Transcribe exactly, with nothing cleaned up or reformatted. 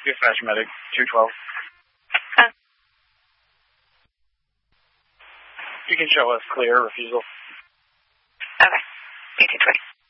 Dispatch medic, two twelve. Uh, you can show us clear refusal. Okay. B two twenty.